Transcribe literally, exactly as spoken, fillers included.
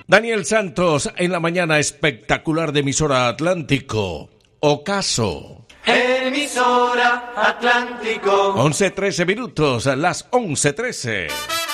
Daniel Santos en la mañana espectacular de Emisora Atlántico. Ocaso. Emisora Atlántico. once trece minutos, las once trece.